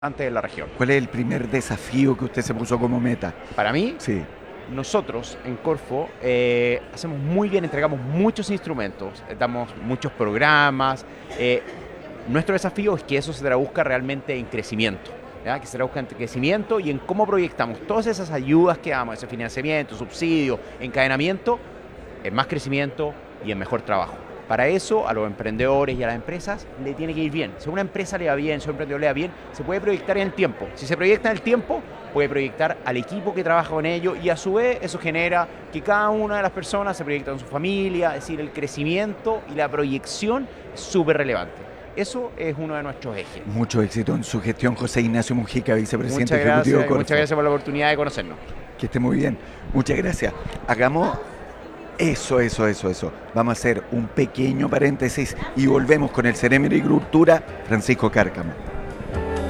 antes de la región. ¿Cuál es el primer desafío que usted se puso como meta? Para mí, Sí, nosotros en Corfo hacemos muy bien, entregamos muchos instrumentos, damos muchos programas. Nuestro desafío es que eso se traduzca realmente en crecimiento, ¿ya? Que se traduzca en crecimiento y en cómo proyectamos todas esas ayudas que damos, ese financiamiento, subsidio, encadenamiento, en más crecimiento y en mejor trabajo. Para eso, a los emprendedores y a las empresas le tiene que ir bien. Si a una empresa le va bien, si a un emprendedor le va bien, se puede proyectar en el tiempo. Si se proyecta en el tiempo, puede proyectar al equipo que trabaja con ello y a su vez eso genera que cada una de las personas se proyecte en su familia, es decir, el crecimiento y la proyección es súper relevante. Eso es uno de nuestros ejes. mucho éxito en su gestión, José Ignacio Mujica, vicepresidente Muchas ejecutivo de gracias, Corfo. muchas gracias por la oportunidad de conocernos. Que esté muy bien. Muchas gracias. Hagamos eso. Vamos a hacer un pequeño paréntesis y volvemos con el Ceremi de Agricultura, Francisco Cárcamo.